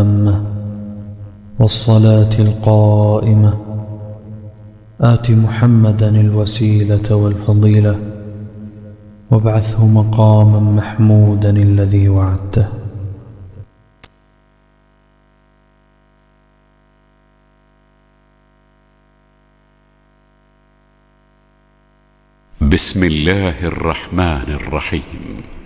التامة والصلاة القائمة آت محمدا الوسيلة والفضيلة وابعثه مقاما محمودا الذي وعدته. بسم الله الرحمن الرحيم.